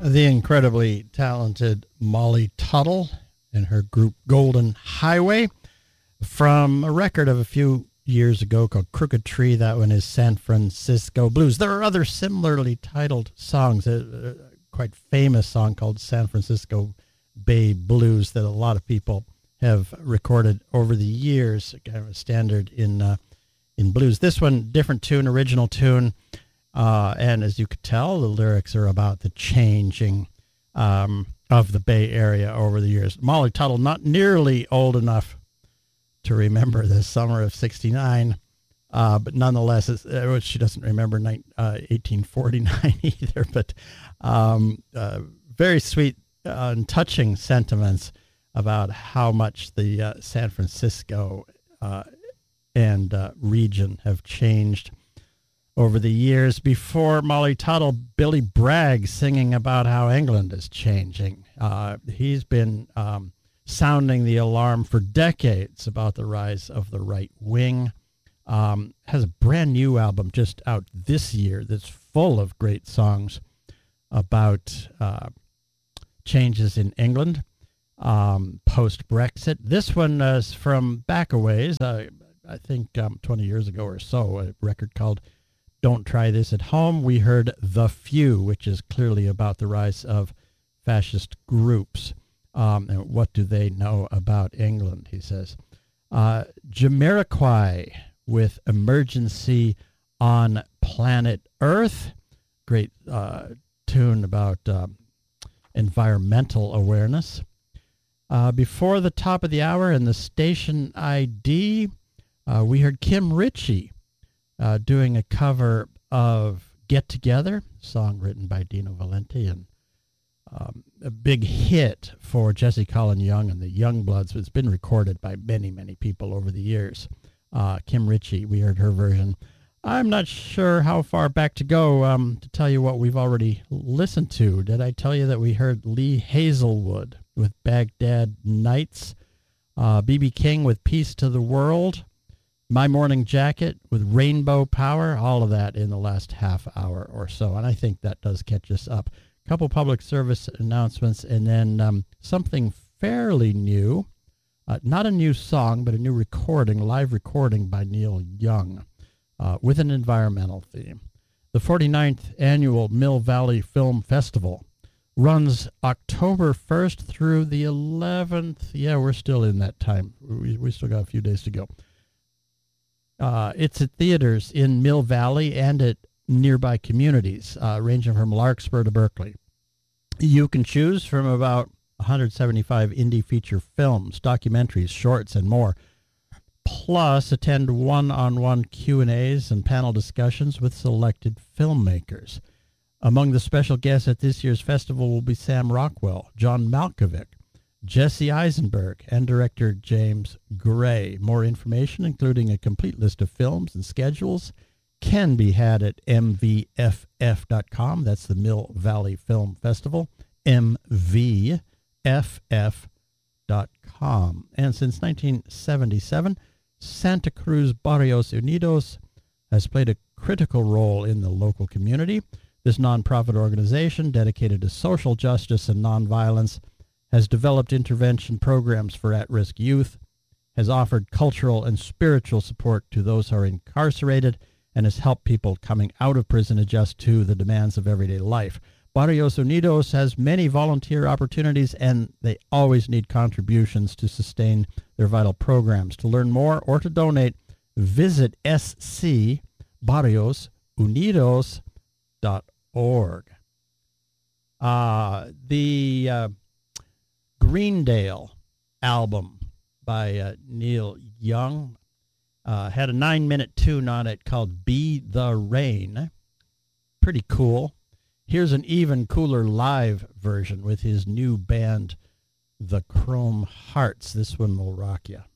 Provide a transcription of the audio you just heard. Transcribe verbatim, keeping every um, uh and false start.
The incredibly talented Molly Tuttle and her group Golden Highway from a record of a few years ago called Crooked Tree. That one is San Francisco Blues. There are other similarly titled songs, a, a quite famous song called San Francisco Bay Blues that a lot of people have recorded over the years, kind of a standard in uh, in blues. This one, different tune, original tune. Uh, and as you could tell, the lyrics are about the changing um, of the Bay Area over the years. Molly Tuttle, not nearly old enough to remember the summer of sixty-nine, uh, but nonetheless, it's, uh, she doesn't remember ni- uh, eighteen forty-nine either, but um, uh, very sweet uh, and touching sentiments about how much the uh, San Francisco uh, and uh, region have changed over the years. Before Molly Tuttle, Billy Bragg singing about how England is changing. Uh, he's been um, sounding the alarm for decades about the rise of the right wing. Um, has a brand new album just out this year that's full of great songs about uh, changes in England um, post-Brexit. This one is from back a ways, uh, I think um, twenty years ago or so, a record called Don't Try This at Home. We heard The Few, which is clearly about the rise of fascist groups. Um, and what do they know about England, he says. Uh, Jamiroquai with Emergency on Planet Earth. Great uh, tune about uh, environmental awareness. Uh, before the top of the hour in the station I D, uh, we heard Kim Ritchie Uh, doing a cover of Get Together, song written by Dino Valenti, and um, a big hit for Jesse Colin Young and the Youngbloods. It's been recorded by many, many people over the years. Uh, Kim Ritchie, we heard her version. I'm not sure how far back to go um, to tell you what we've already listened to. Did I tell you that we heard Lee Hazelwood with Baghdad Nights, uh, B B King with Peace to the World, My Morning Jacket with Rainbow Power, all of that in the last half hour or so. And I think that does catch us up. A couple public service announcements, and then um, something fairly new. Uh, not a new song, but a new recording, live recording by Neil Young uh, with an environmental theme. The forty-ninth Annual Mill Valley Film Festival runs October first through the eleventh. Yeah, we're still in that time. We, we still got a few days to go. Uh, it's at theaters in Mill Valley and at nearby communities, uh, ranging from Larkspur to Berkeley. You can choose from about one hundred seventy-five indie feature films, documentaries, shorts, and more. Plus, attend one-on-one Q and A's and panel discussions with selected filmmakers. Among the special guests at this year's festival will be Sam Rockwell, John Malkovich, Jesse Eisenberg, and director James Gray. More information, including a complete list of films and schedules, can be had at m v f f dot com. That's the Mill Valley Film Festival, m v f f dot com. And since nineteen seventy-seven, Santa Cruz Barrios Unidos has played a critical role in the local community. This nonprofit organization, dedicated to social justice and nonviolence, has developed intervention programs for at-risk youth, has offered cultural and spiritual support to those who are incarcerated, and has helped people coming out of prison adjust to the demands of everyday life. Barrios Unidos has many volunteer opportunities, and they always need contributions to sustain their vital programs. To learn more or to donate, visit s c barrios unidos dot org. Uh, the... Uh, Greendale album by uh, Neil Young uh, had a nine-minute tune on it called Be the Rain. Pretty cool. Here's an even cooler live version with his new band, The Chrome Hearts. This one will rock you.